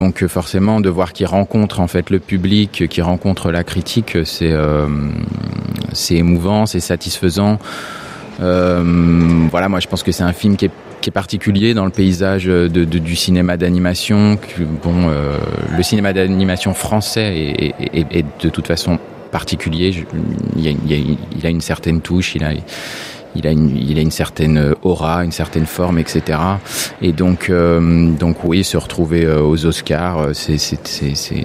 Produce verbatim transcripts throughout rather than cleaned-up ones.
Donc forcément, de voir qu'il rencontre en fait le public, qu'il rencontre la critique, c'est euh, c'est émouvant, c'est satisfaisant. Euh, voilà, moi je pense que c'est un film qui est qui est particulier dans le paysage de, de, du cinéma d'animation. Que, bon, euh, le cinéma d'animation français est, est, est de toute façon particulier. Je, il, a, il, a, il a une certaine touche, il a, il a une, il a une certaine aura, une certaine forme, et cetera. Et donc, euh, donc oui, se retrouver aux Oscars, c'est, c'est, c'est, c'est,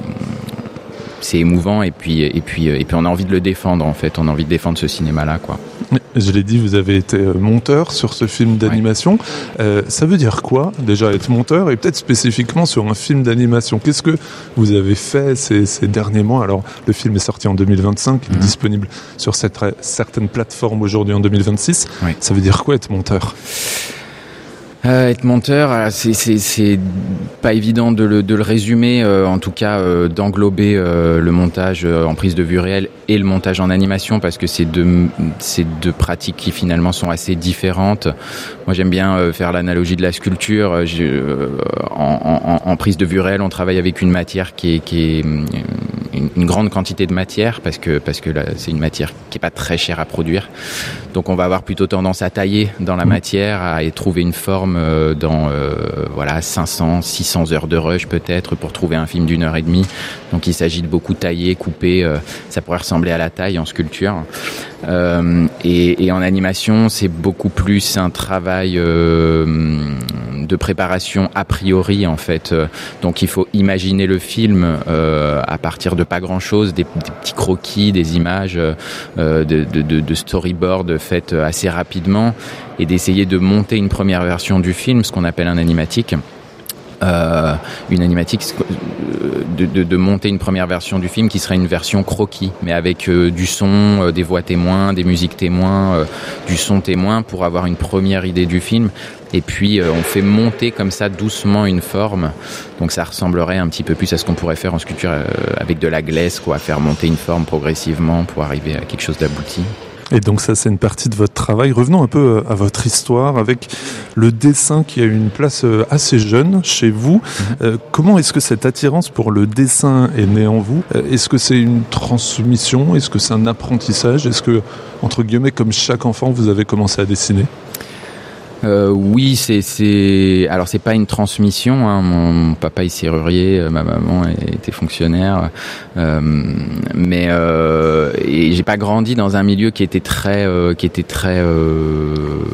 c'est émouvant. Et puis, et puis, et puis, on a envie de le défendre en fait. On a envie de défendre ce cinéma-là, quoi. Je l'ai dit, vous avez été monteur sur ce film d'animation. Ouais. Euh, ça veut dire quoi, déjà, être monteur, et peut-être spécifiquement sur un film d'animation? Qu'est-ce que vous avez fait ces, ces derniers mois? Alors, le film est sorti en deux mille vingt-cinq, il est mmh. disponible sur cette, certaines plateformes aujourd'hui en deux mille vingt-six. Ouais. Ça veut dire quoi, être monteur? Euh, être monteur, c'est, c'est, c'est pas évident de le, de le résumer, euh, en tout cas euh, d'englober euh, le montage euh, en prise de vue réelle et le montage en animation, parce que c'est deux, c'est deux pratiques qui finalement sont assez différentes. Moi j'aime bien euh, faire l'analogie de la sculpture. Je, euh, en, en, en prise de vue réelle, on travaille avec une matière qui est, qui est une, une grande quantité de matière, parce que, parce que là, c'est une matière qui est pas très chère à produire. Donc on va avoir plutôt tendance à tailler dans la matière, à y trouver une forme dans euh, voilà cinq cents, six cents heures de rush peut-être pour trouver un film d'une heure et demie. Donc il s'agit de beaucoup tailler, couper. Euh, ça pourrait ressembler à la taille en sculpture. Euh, et, et en animation, c'est beaucoup plus un travail euh, de préparation a priori en fait. Donc il faut imaginer le film euh, à partir de pas grand-chose, des, des petits croquis, des images, euh, de, de, de, de storyboard faites assez rapidement, et d'essayer de monter une première version du film, ce qu'on appelle un animatique. Euh, une animatique, de, de, de monter une première version du film qui serait une version croquis, mais avec euh, du son, euh, des voix témoins, des musiques témoins, euh, du son témoin, pour avoir une première idée du film. Et puis euh, on fait monter comme ça doucement une forme. Donc ça ressemblerait un petit peu plus à ce qu'on pourrait faire en sculpture euh, avec de la glaise, quoi, faire monter une forme progressivement pour arriver à quelque chose d'abouti. Et donc ça, c'est une partie de votre travail. Revenons un peu à votre histoire avec le dessin qui a eu une place assez jeune chez vous. Mmh. Euh, comment est-ce que cette attirance pour le dessin est née en vous? Est-ce que c'est une transmission? Est-ce que c'est un apprentissage? Est-ce que, entre guillemets, comme chaque enfant, vous avez commencé à dessiner? Euh, oui, c'est, c'est. Alors c'est pas une transmission. Hein. Mon papa est serrurier, ma maman était fonctionnaire, euh, mais euh, et j'ai pas grandi dans un milieu qui était très, euh, qui était très, euh,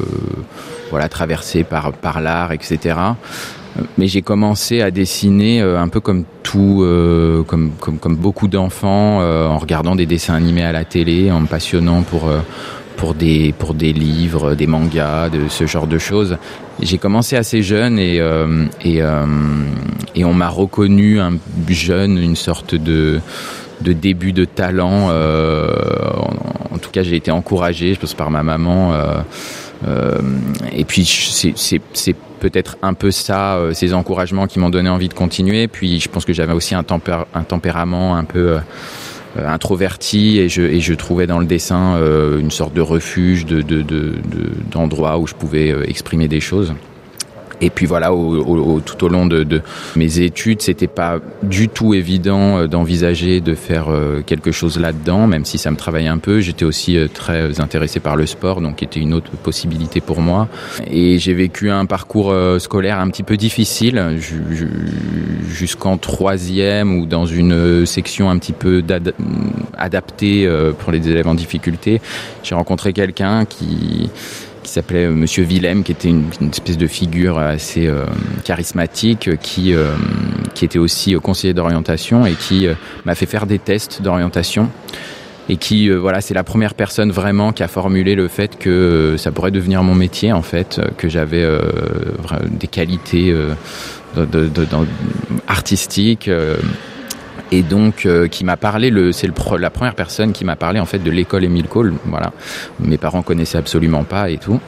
voilà, traversé par par l'art, et cetera. Mais j'ai commencé à dessiner euh, un peu comme tout, euh, comme comme comme beaucoup d'enfants, euh, en regardant des dessins animés à la télé, en me passionnant pour. Euh, pour des pour des livres, des mangas, de ce genre de choses. J'ai commencé assez jeune et euh, et euh, et on m'a reconnu un jeune, une sorte de de début de talent. Euh, en, en tout cas, j'ai été encouragé, je pense, par ma maman. Euh, euh, et puis c'est c'est c'est peut-être un peu ça, euh, ces encouragements qui m'ont donné envie de continuer. Puis je pense que j'avais aussi un tempér- un tempérament un peu euh, Euh, introverti, et je et je trouvais dans le dessin euh, une sorte de refuge, de de de, de d'endroit où je pouvais euh, exprimer des choses. Et puis voilà, au, au, au, tout au long de, de mes études, c'était pas du tout évident euh, d'envisager de faire euh, quelque chose là-dedans, même si ça me travaillait un peu. J'étais aussi euh, très intéressé par le sport, donc c'était une autre possibilité pour moi. Et j'ai vécu un parcours euh, scolaire un petit peu difficile, ju- jusqu'en troisième, ou dans une section un petit peu d'ad- adaptée euh, pour les élèves en difficulté. J'ai rencontré quelqu'un qui... qui s'appelait Monsieur Willem, qui était une, une espèce de figure assez euh, charismatique, qui euh, qui était aussi conseiller d'orientation et qui euh, m'a fait faire des tests d'orientation, et qui euh, voilà, c'est la première personne vraiment qui a formulé le fait que euh, ça pourrait devenir mon métier en fait, que j'avais euh, des qualités euh, de, de, de, de, artistiques. Euh, Et donc, euh, qui m'a parlé, le, c'est le pro, la première personne qui m'a parlé en fait de l'école Émile Cohl. Voilà, mes parents connaissaient absolument pas et tout.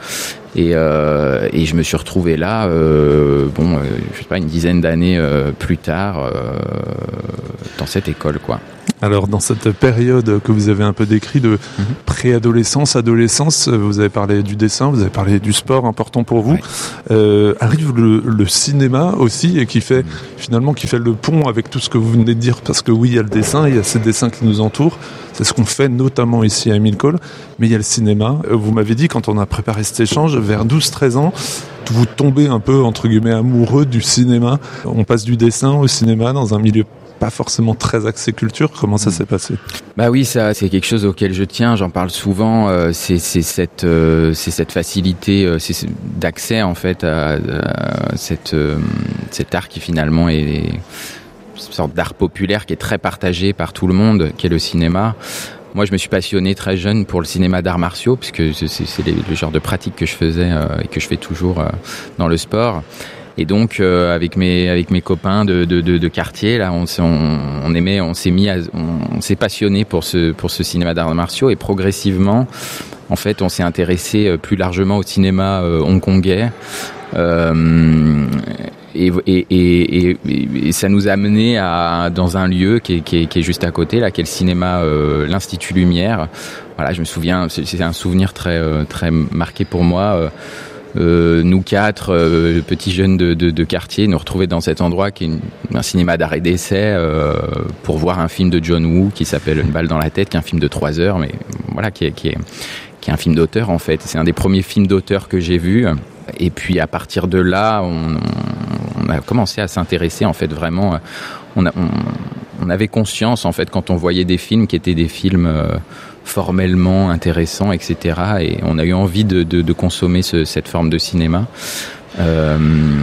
Et, euh, et je me suis retrouvé là, euh, bon, euh, je sais pas, une dizaine d'années euh, plus tard, euh, dans cette école, quoi. Alors, dans cette période que vous avez un peu décrit de mmh. préadolescence, adolescence, vous avez parlé du dessin, vous avez parlé du sport, important pour vous. Ouais. Euh, arrive le, le cinéma aussi, et qui fait, mmh. finalement, qui fait le pont avec tout ce que vous venez de dire, parce que oui, il y a le dessin, il y a ces dessins qui nous entourent. C'est ce qu'on fait notamment ici à Émile Cohl, mais il y a le cinéma. Vous m'avez dit, quand on a préparé cet échange, vers douze treize ans, vous tombez un peu, entre guillemets, amoureux du cinéma. On passe du dessin au cinéma dans un milieu pas forcément très axé culture. Comment ça s'est passé ? Bah oui, ça c'est quelque chose auquel je tiens. J'en parle souvent. Euh, c'est, c'est cette, euh, c'est cette facilité, euh, c'est, c'est d'accès en fait à, à cette, euh, cet art qui finalement est une sorte d'art populaire qui est très partagé par tout le monde, qui est le cinéma. Moi, je me suis passionné très jeune pour le cinéma d'arts martiaux, puisque c'est, c'est les, le genre de pratique que je faisais euh, et que je fais toujours euh, dans le sport. Et donc euh, avec mes avec mes copains de de de, de quartier là, on, on on aimait, on s'est mis, à, on, on s'est passionné pour ce pour ce cinéma d'arts martiaux, et progressivement, en fait, on s'est intéressé plus largement au cinéma euh, hongkongais. Euh, et, et, et, et, et ça nous a amené à dans un lieu qui est, qui est, qui est juste à côté là, qui est le cinéma euh, l'Institut Lumière. Voilà, je me souviens, c'est, c'est un souvenir très euh, très marqué pour moi. Euh, Euh, nous quatre euh, petits jeunes de, de, de quartier nous retrouver dans cet endroit qui est une, un cinéma d'art et d'essai euh, pour voir un film de John Woo qui s'appelle Une balle dans la tête, qui est un film de trois heures, mais voilà, qui est, qui est, qui est un film d'auteur en fait. C'est un des premiers films d'auteur que j'ai vu. Et puis à partir de là, on, on a commencé à s'intéresser en fait vraiment. On, a, on, on avait conscience en fait quand on voyait des films qui étaient des films euh, formellement intéressants, et cetera. Et on a eu envie de, de, de consommer ce, cette forme de cinéma. Euh,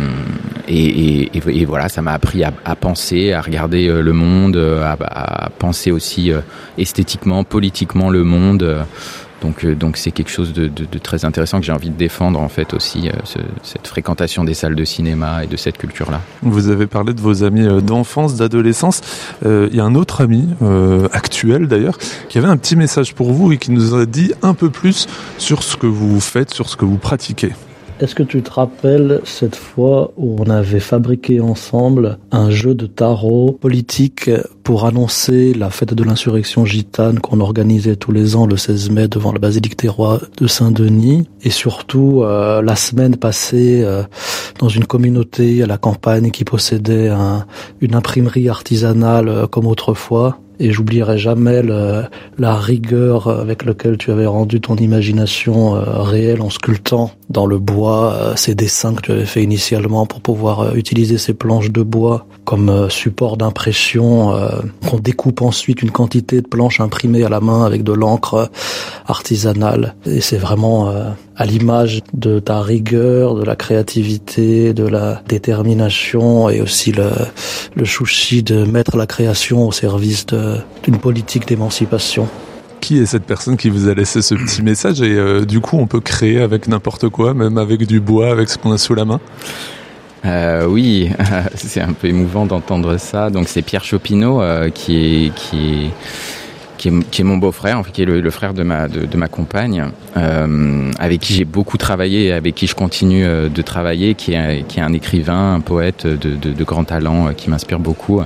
et, et, et voilà, ça m'a appris à, à penser, à regarder le monde, à, à penser aussi euh, esthétiquement, politiquement le monde. Donc, euh, donc c'est quelque chose de, de, de très intéressant que j'ai envie de défendre en fait aussi, euh, ce, cette fréquentation des salles de cinéma et de cette culture-là. Vous avez parlé de vos amis d'enfance, d'adolescence. Euh, il y a un autre ami, euh, actuel d'ailleurs, qui avait un petit message pour vous et qui nous a dit un peu plus sur ce que vous faites, sur ce que vous pratiquez. Est-ce que tu te rappelles cette fois où on avait fabriqué ensemble un jeu de tarot politique pour annoncer la fête de l'insurrection gitane qu'on organisait tous les ans le seize mai devant la basilique des rois de Saint-Denis, et surtout euh, la semaine passée euh, dans une communauté à la campagne qui possédait un, une imprimerie artisanale euh, comme autrefois. Et j'oublierai jamais le, la rigueur avec laquelle tu avais rendu ton imagination euh, réelle en sculptant dans le bois euh, ces dessins que tu avais fait initialement pour pouvoir euh, utiliser ces planches de bois comme euh, support d'impression. Euh, qu'on découpe ensuite une quantité de planches imprimées à la main avec de l'encre artisanale. Et c'est vraiment euh, à l'image de ta rigueur, de la créativité, de la détermination, et aussi le, le souci de mettre la création au service de, d'une politique d'émancipation. Qui est cette personne qui vous a laissé ce petit message ? Et euh, du coup, on peut créer avec n'importe quoi, même avec du bois, avec ce qu'on a sous la main ? Euh, oui, c'est un peu émouvant d'entendre ça. Donc c'est Pierre Chopineau euh, qui est qui est Qui est, qui est mon beau-frère, qui est le, le frère de ma de, de ma compagne, euh, avec qui j'ai beaucoup travaillé et avec qui je continue euh, de travailler, qui est qui est un écrivain, un poète de de, de grand talent, euh, qui m'inspire beaucoup.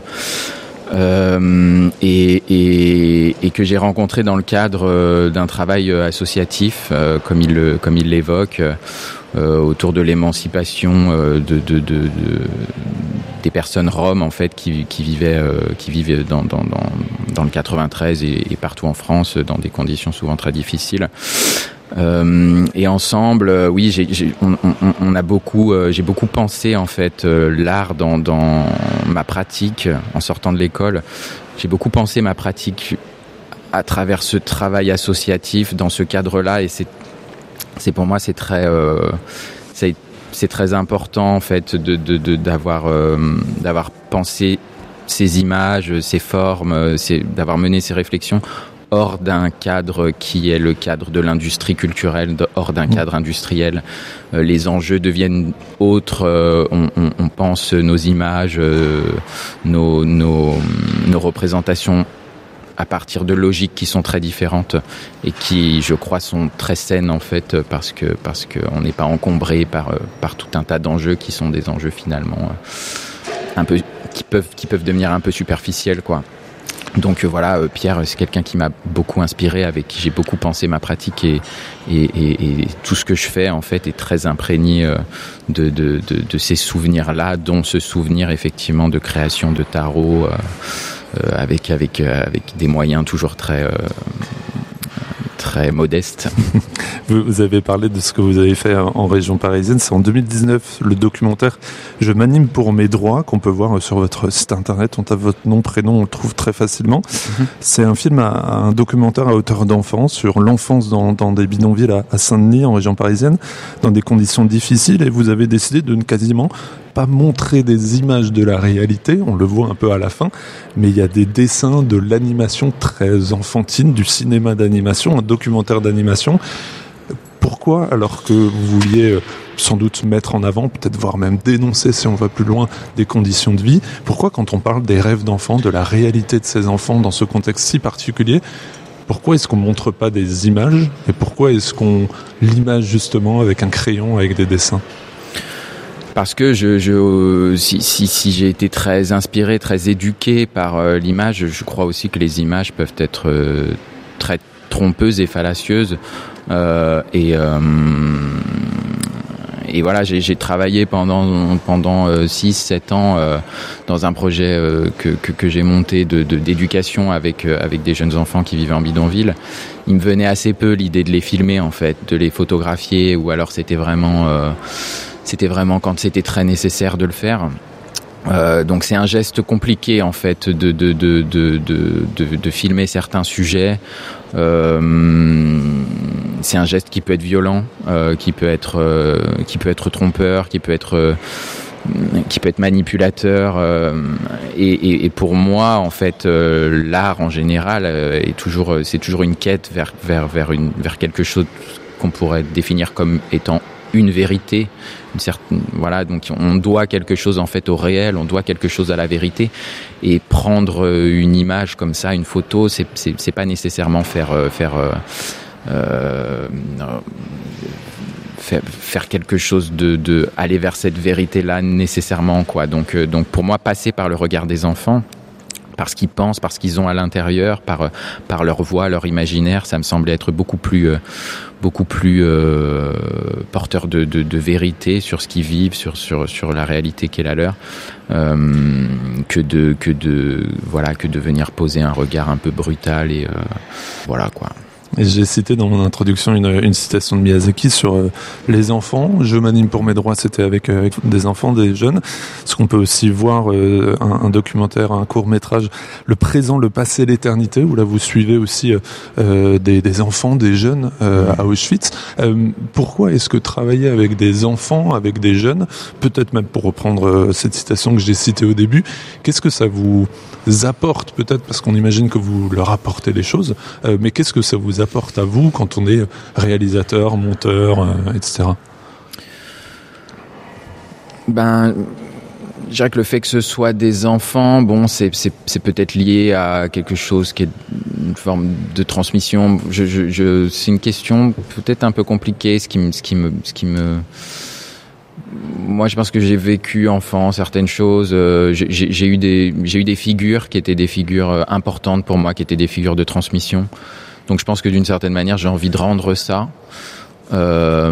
Euh, et, et, et que j'ai rencontré dans le cadre euh, d'un travail associatif, euh, comme il le, comme il l'évoque, euh, autour de l'émancipation euh, de, de, de, de des personnes roms en fait qui, qui vivaient, euh, qui vivent dans, dans, dans, dans le quatre-vingt-treize et, et partout en France dans des conditions souvent très difficiles. Euh, et ensemble, euh, oui, j'ai, j'ai, on, on, on a beaucoup, euh, j'ai beaucoup pensé en fait euh, l'art dans, dans ma pratique en sortant de l'école. J'ai beaucoup pensé ma pratique à travers ce travail associatif dans ce cadre-là, et c'est, c'est pour moi c'est très, euh, c'est, c'est très important en fait de, de, de d'avoir, euh, d'avoir pensé ces images, ces formes, ces, d'avoir mené ces réflexions hors d'un cadre qui est le cadre de l'industrie culturelle, hors d'un cadre industriel. Euh, les enjeux deviennent autres, euh, on, on, on pense nos images, euh, nos, nos, nos représentations à partir de logiques qui sont très différentes et qui, je crois, sont très saines en fait, parce que parce que on n'est pas encombré par par tout un tas d'enjeux qui sont des enjeux finalement un peu qui peuvent qui peuvent devenir un peu superficiels, quoi. Donc euh, voilà, euh, Pierre, c'est quelqu'un qui m'a beaucoup inspiré, avec qui j'ai beaucoup pensé ma pratique, et, et, et, et tout ce que je fais en fait est très imprégné euh, de, de, de, de ces souvenirs-là, dont ce souvenir effectivement de création de tarot euh, euh, avec avec euh, avec des moyens toujours très euh, très modeste. Vous avez parlé de ce que vous avez fait en région parisienne. C'est en deux mille dix-neuf, le documentaire « Je m'anime pour mes droits » qu'on peut voir sur votre site internet. On tape votre nom, prénom, on le trouve très facilement. Mm-hmm. C'est un film, à, un documentaire à hauteur d'enfant sur l'enfance dans, dans des bidonvilles à, à Saint-Denis, en région parisienne, dans des conditions difficiles. Et vous avez décidé de ne quasiment pas montrer des images de la réalité, on le voit un peu à la fin, mais il y a des dessins, de l'animation très enfantine, du cinéma d'animation, un documentaire d'animation. Pourquoi, alors que vous vouliez sans doute mettre en avant, peut-être voire même dénoncer, si on va plus loin, des conditions de vie, pourquoi quand on parle des rêves d'enfants, de la réalité de ces enfants dans ce contexte si particulier, pourquoi est-ce qu'on ne montre pas des images, et pourquoi est-ce qu'on l'image justement avec un crayon, avec des dessins ? Parce que je, je, si, si, si j'ai été très inspiré, très éduqué par euh, l'image, je crois aussi que les images peuvent être euh, très trompeuses et fallacieuses. Euh, et, euh, et voilà, j'ai, j'ai travaillé pendant pendant euh, six sept ans euh, dans un projet euh, que, que que j'ai monté de, de d'éducation avec euh, avec des jeunes enfants qui vivaient en bidonville. Il me venait assez peu l'idée de les filmer en fait, de les photographier, ou alors c'était vraiment euh, C'était vraiment quand c'était très nécessaire de le faire. Euh, donc c'est un geste compliqué en fait de de de de de de, de filmer certains sujets. Euh, c'est un geste qui peut être violent, euh, qui peut être euh, qui peut être trompeur, qui peut être euh, qui peut être manipulateur. Euh, et, et, et pour moi en fait euh, l'art en général euh, est toujours c'est toujours une quête vers vers vers une vers quelque chose qu'on pourrait définir comme étant une vérité, une certaine, voilà, donc on doit quelque chose en fait au réel, on doit quelque chose à la vérité, et prendre une image comme ça, une photo, c'est c'est, c'est pas nécessairement faire faire euh, faire, faire quelque chose de de aller vers cette vérité là nécessairement, quoi. Donc donc pour moi, passer par le regard des enfants, par ce qu'ils pensent, par ce qu'ils ont à l'intérieur, par par leur voix, leur imaginaire, ça me semblait être beaucoup plus euh, beaucoup plus euh, porteur de, de de vérité sur ce qu'ils vivent, sur sur sur la réalité qui est la leur, euh, que de que de voilà que de venir poser un regard un peu brutal et euh, voilà, quoi. Et j'ai cité dans mon introduction une, une citation de Miyazaki sur euh, les enfants. Je m'anime pour mes droits, c'était avec, euh, avec des enfants, des jeunes. Ce qu'on peut aussi voir, euh, un, un documentaire, un court-métrage, Le présent, le passé, l'éternité, où là vous suivez aussi euh, des, des enfants, des jeunes euh, à Auschwitz. Euh, pourquoi est-ce que travailler avec des enfants, avec des jeunes, peut-être même pour reprendre euh, cette citation que j'ai citée au début, qu'est-ce que ça vous apporte, peut-être parce qu'on imagine que vous leur apportez les choses, euh, mais qu'est-ce que ça vous apporte à vous quand on est réalisateur, monteur, euh, et cetera. Ben, je dirais que le fait que ce soit des enfants, bon, c'est, c'est, c'est peut-être lié à quelque chose qui est une forme de transmission. Je, je, je, c'est une question peut-être un peu compliquée, ce qui me, ce qui me, ce qui me. Moi, je pense que j'ai vécu enfant certaines choses. Euh, j'ai, j'ai eu des, j'ai eu des figures qui étaient des figures importantes pour moi, qui étaient des figures de transmission. Donc, je pense que d'une certaine manière, j'ai envie de rendre ça. Euh,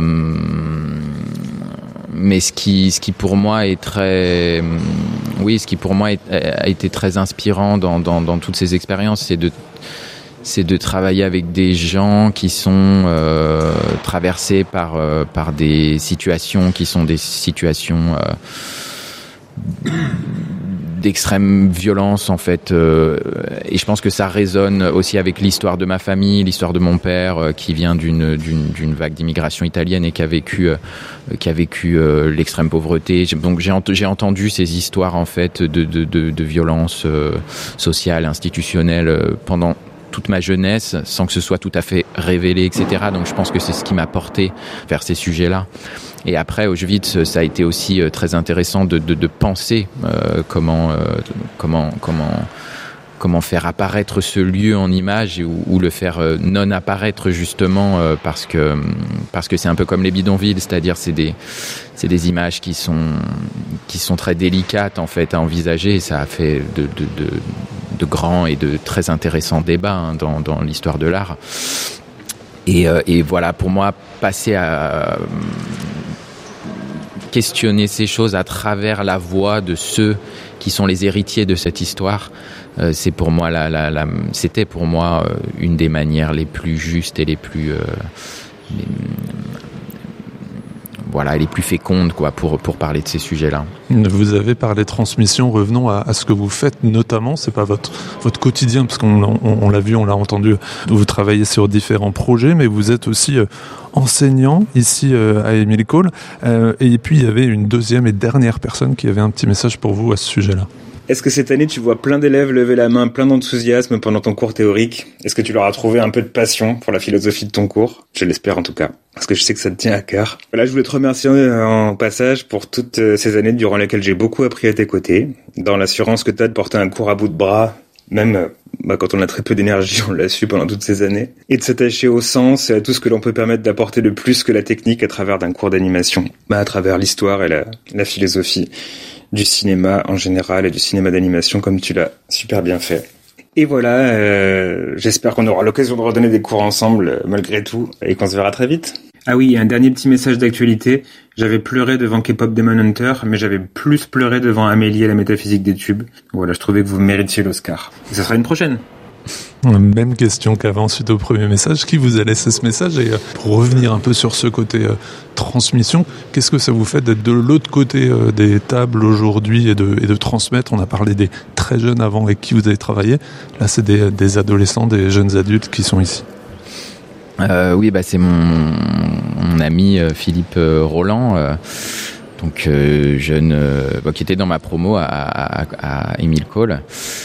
mais ce qui, ce qui pour moi est très, oui, ce qui pour moi est, a été très inspirant dans, dans, dans toutes ces expériences, c'est de, c'est de travailler avec des gens qui sont euh, traversés par euh, par des situations qui sont des situations euh, d'extrême violence en fait, euh, et je pense que ça résonne aussi avec l'histoire de ma famille, l'histoire de mon père euh, qui vient d'une d'une d'une vague d'immigration italienne et qui a vécu euh, qui a vécu euh, l'extrême pauvreté. Donc j'ai ent- j'ai entendu ces histoires en fait de de de, de violence euh, sociale, institutionnelle euh, pendant toute ma jeunesse, sans que ce soit tout à fait révélé, et cetera. Donc je pense que c'est ce qui m'a porté vers ces sujets-là. Et après, Auschwitz, ça a été aussi très intéressant de, de, de penser euh, comment, euh, comment, comment, comment faire apparaître ce lieu en image ou, ou le faire euh, non apparaître justement euh, parce que parce que c'est un peu comme les bidonvilles, c'est-à-dire c'est des c'est des images qui sont qui sont très délicates en fait à envisager, et ça a fait de de de, de grands et de très intéressants débats hein, dans dans l'histoire de l'art. Et euh, et voilà, pour moi, passer à euh, questionner ces choses à travers la voix de ceux qui sont les héritiers de cette histoire, euh, c'est pour moi la, la, la, c'était pour moi euh, une des manières les plus justes et les plus euh, les, voilà, les plus fécondes quoi pour pour parler de ces sujets-là. Vous avez parlé transmission, revenons à, à ce que vous faites notamment, c'est pas votre votre quotidien parce qu'on on, on l'a vu, on l'a entendu, vous travaillez sur différents projets, mais vous êtes aussi euh, enseignant ici euh, à Émile Cole, euh, et puis il y avait une deuxième et dernière personne qui avait un petit message pour vous à ce sujet-là. Est-ce que cette année, tu vois plein d'élèves lever la main, plein d'enthousiasme pendant ton cours théorique ? Est-ce que tu leur as trouvé un peu de passion pour la philosophie de ton cours ? Je l'espère en tout cas, parce que je sais que ça te tient à cœur. Voilà, je voulais te remercier en passage pour toutes ces années durant lesquelles j'ai beaucoup appris à tes côtés, dans l'assurance que tu as de porter un cours à bout de bras, même bah, quand on a très peu d'énergie, on l'a su pendant toutes ces années, et de s'attacher au sens et à tout ce que l'on peut permettre d'apporter de plus que la technique à travers d'un cours d'animation, bah, à travers l'histoire et la, la philosophie du cinéma en général et du cinéma d'animation comme tu l'as super bien fait. Et voilà, euh, j'espère qu'on aura l'occasion de redonner des cours ensemble euh, malgré tout et qu'on se verra très vite. Ah oui, un dernier petit message d'actualité. J'avais pleuré devant K-pop Demon Hunter, mais j'avais plus pleuré devant Amélie et la métaphysique des tubes. Voilà, je trouvais que vous méritiez l'Oscar. Et ça sera une prochaine. Même question qu'avant, suite au premier message. Qui vous a laissé ce message ? Et pour revenir un peu sur ce côté euh, transmission, qu'est-ce que ça vous fait d'être de l'autre côté euh, des tables aujourd'hui et de, et de transmettre ? On a parlé des très jeunes avant avec qui vous avez travaillé. Là, c'est des, des adolescents, des jeunes adultes qui sont ici. Euh, oui, bah c'est mon, mon ami euh, Philippe euh, Roland, euh, donc euh, jeune, euh, bah, qui était dans ma promo à, à, à Émile Cole.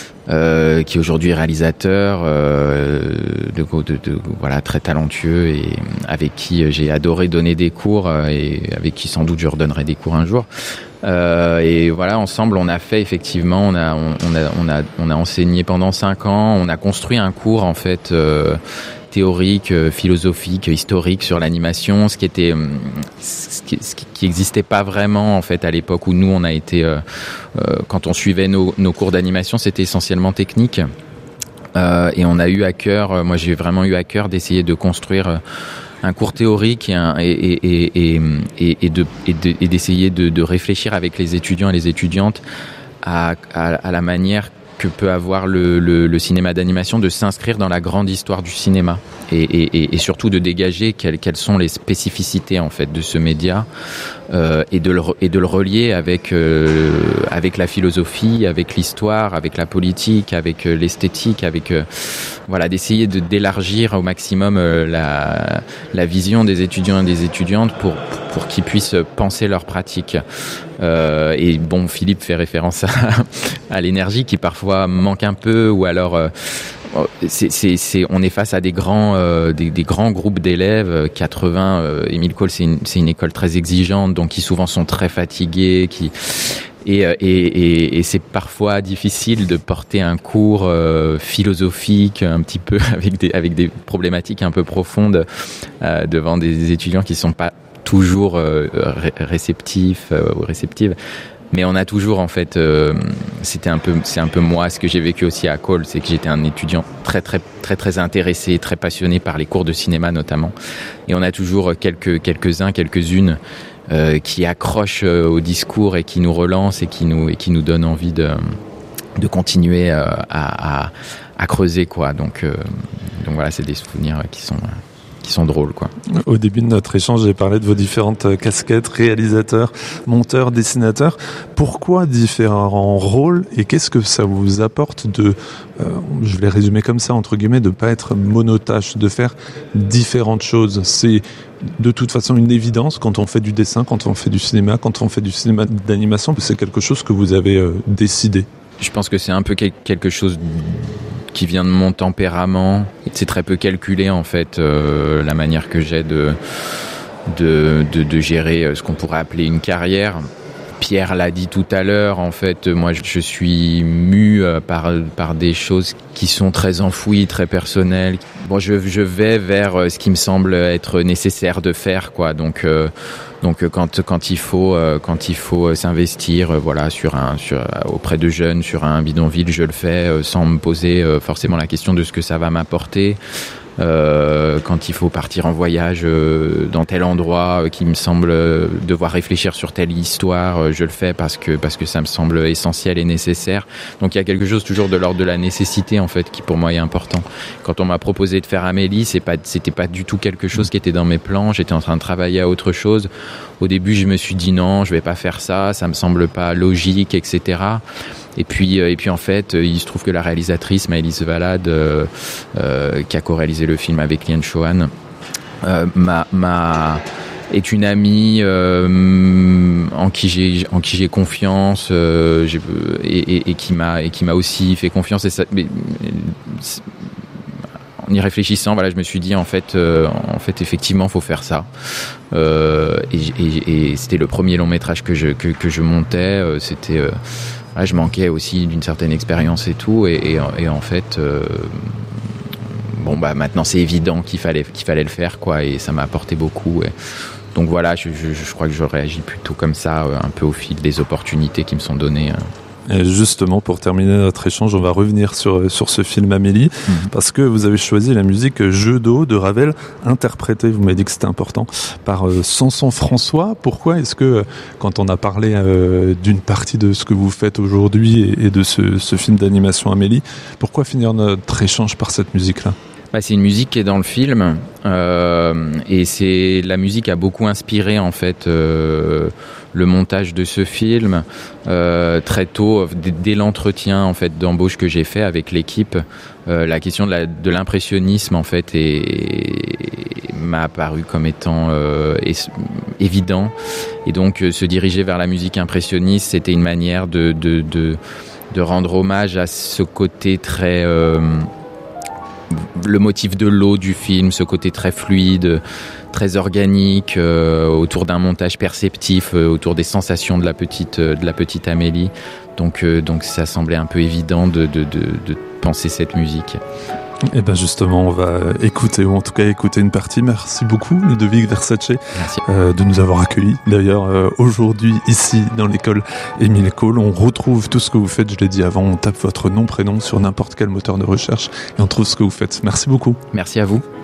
Euh, qui est aujourd'hui réalisateur, euh, de, de, de, voilà, très talentueux et avec qui j'ai adoré donner des cours et avec qui sans doute je redonnerai des cours un jour. Euh, et voilà, ensemble, on a fait effectivement, on a, on, on a, on a, on a enseigné pendant cinq ans, on a construit un cours en fait. Euh, théorique, philosophique, historique sur l'animation, ce qui était, ce qui, ce qui existait pas vraiment en fait à l'époque où nous on a été, euh, euh, quand on suivait nos, nos cours d'animation, c'était essentiellement technique. Euh, et on a eu à cœur, moi j'ai vraiment eu à cœur d'essayer de construire un cours théorique et, un, et, et, et, et, et, de, et, de, et d'essayer de, de réfléchir avec les étudiants et les étudiantes à, à, à la manière que peut avoir le, le, le cinéma d'animation de s'inscrire dans la grande histoire du cinéma et, et, et surtout de dégager quelles, quelles sont les spécificités en fait de ce média euh, et, de le, et de le relier avec, euh, avec la philosophie, avec l'histoire, avec la politique, avec euh, l'esthétique, avec euh, voilà, d'essayer de d'élargir au maximum euh, la, la vision des étudiants et des étudiantes pour, pour qu'ils puissent penser leur pratique. Euh, et bon, Philippe fait référence à, à l'énergie qui parfois manque un peu, ou alors euh, c'est, c'est, c'est, on est face à des grands, euh, des, des grands groupes d'élèves. quatre-vingts, euh, Émile Cole, c'est une, c'est une école très exigeante, donc qui souvent sont très fatigués, qui et, et, et, et c'est parfois difficile de porter un cours euh, philosophique un petit peu avec des, avec des problématiques un peu profondes euh, devant des étudiants qui sont pas toujours euh, réceptifs euh, ou réceptives, mais on a toujours en fait euh, c'était un peu c'est un peu moi ce que j'ai vécu aussi à Cole, c'est que j'étais un étudiant très très très très intéressé, très passionné par les cours de cinéma notamment, et on a toujours quelques quelques-uns quelques-unes euh, qui accrochent euh, au discours et qui nous relancent et qui nous et qui nous donnent envie de de continuer euh, à, à à creuser quoi. Donc euh, donc voilà, c'est des souvenirs qui sont qui sont drôles, quoi. Au début de notre échange, j'ai parlé de vos différentes casquettes, réalisateurs, monteurs, dessinateurs. Pourquoi différents rôles et qu'est-ce que ça vous apporte de, euh, je vais résumer comme ça, entre guillemets, de pas être monotâche, de faire différentes choses? C'est de toute façon une évidence quand on fait du dessin, quand on fait du cinéma, quand on fait du cinéma d'animation. C'est quelque chose que vous avez euh, décidé. Je pense que c'est un peu quelque chose qui vient de mon tempérament. C'est très peu calculé en fait, euh, la manière que j'ai de, de, de, de gérer ce qu'on pourrait appeler une carrière. Pierre l'a dit tout à l'heure, en fait, moi je suis mu par par des choses qui sont très enfouies, très personnelles. Bon, je je vais vers ce qui me semble être nécessaire de faire, quoi. Donc euh, donc quand quand il faut quand il faut s'investir, voilà, sur un sur auprès de jeunes, sur un bidonville, je le fais sans me poser forcément la question de ce que ça va m'apporter. Euh, quand il faut partir en voyage euh, dans tel endroit euh, qui me semble euh, devoir réfléchir sur telle histoire, euh, je le fais parce que parce que ça me semble essentiel et nécessaire. Donc il y a quelque chose toujours de l'ordre de la nécessité en fait qui pour moi est important. Quand on m'a proposé de faire Amélie, c'est pas c'était pas du tout quelque chose qui était dans mes plans. J'étais en train de travailler à autre chose. Au début, je me suis dit non, je vais pas faire ça, ça me semble pas logique, et cetera. Et puis, et puis en fait, il se trouve que la réalisatrice Maëlys Valade, euh, euh, qui a co-réalisé le film avec Liane Chohan, euh, m'a, m'a est une amie euh, en qui j'ai en qui j'ai confiance euh, j'ai, et, et, et qui m'a et qui m'a aussi fait confiance. Et ça, mais, en y réfléchissant, voilà, je me suis dit en fait, euh, en fait, effectivement, faut faire ça. Euh, et, et, et c'était le premier long métrage que je que, que je montais. Euh, c'était euh, Là, je manquais aussi d'une certaine expérience et tout, et, et, et en fait, euh, bon bah maintenant c'est évident qu'il fallait qu'il fallait le faire, quoi, et ça m'a apporté beaucoup. Et donc voilà, je, je, je crois que je réagis plutôt comme ça, un peu au fil des opportunités qui me sont données. Et justement, pour terminer notre échange, on va revenir sur sur ce film Amélie, mmh. parce que vous avez choisi la musique Jeu d'eau de Ravel, interprétée, vous m'avez dit que c'était important, par euh, Samson François. Pourquoi est-ce que, quand on a parlé euh, d'une partie de ce que vous faites aujourd'hui et, et de ce, ce film d'animation Amélie, pourquoi finir notre échange par cette musique-là ? Bah, c'est une musique qui est dans le film, euh, et c'est la musique a beaucoup inspiré en fait euh, le montage de ce film. Euh, très tôt, dès, dès l'entretien en fait d'embauche que j'ai fait avec l'équipe, euh, la question de, la, de l'impressionnisme en fait est, est, m'a apparu comme étant euh, est, évident, et donc euh, se diriger vers la musique impressionniste, c'était une manière de de de, de rendre hommage à ce côté très euh, le motif de l'eau du film, ce côté très fluide, très organique, euh, autour d'un montage perceptif, euh, autour des sensations de la petite, euh, de la petite Amélie. Donc, euh, donc ça semblait un peu évident de, de, de, de penser cette musique. Et ben justement, on va écouter, ou en tout cas écouter une partie. Merci beaucoup, Ludovic Versace, euh, de nous avoir accueillis. D'ailleurs, euh, aujourd'hui, ici, dans l'école Émile Cole, on retrouve tout ce que vous faites. Je l'ai dit avant, on tape votre nom, prénom sur n'importe quel moteur de recherche et on trouve ce que vous faites. Merci beaucoup. Merci à vous.